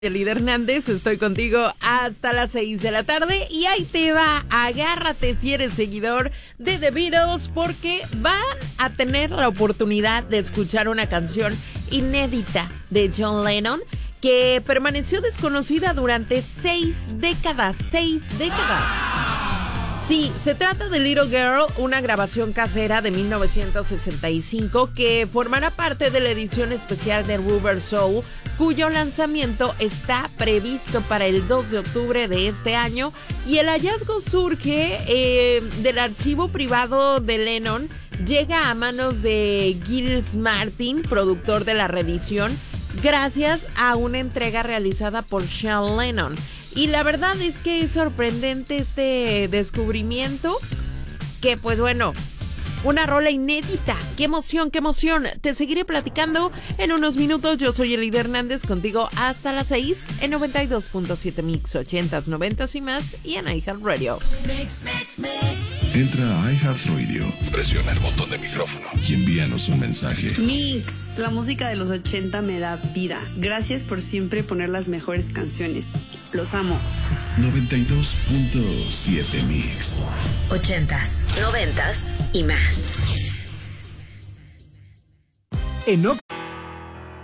Elida Hernández, estoy contigo hasta las 6 de la tarde y ahí te va, agárrate si eres seguidor de The Beatles porque van a tener la oportunidad de escuchar una canción inédita de John Lennon que permaneció desconocida durante 6 décadas. Sí, se trata de Little Girl, una grabación casera de 1965 que formará parte de la edición especial de Rubber Soul, cuyo lanzamiento está previsto para el 2 de octubre de este año, y el hallazgo surge del archivo privado de Lennon, llega a manos de Giles Martin, productor de la reedición, gracias a una entrega realizada por Sean Lennon. Y la verdad es que es sorprendente este descubrimiento, que pues bueno, una rola inédita. ¡Qué emoción, qué emoción! Te seguiré platicando en unos minutos. Yo soy Elida Hernández, contigo hasta las 6 en 92.7 Mix, 80s, 90s y más, y en iHeartRadio. Entra a iHeartRadio, presiona el botón de micrófono y envíanos un mensaje. Mix, la música de los 80 me da vida. Gracias por siempre poner las mejores canciones. Los amo. 92.7 Mix. 80s, 90s y más. En Oxxo